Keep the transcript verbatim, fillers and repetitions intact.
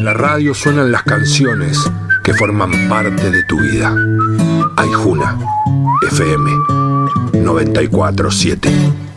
En la radio suenan las canciones que forman parte de tu vida. Aijuna, F M noventa y cuatro siete.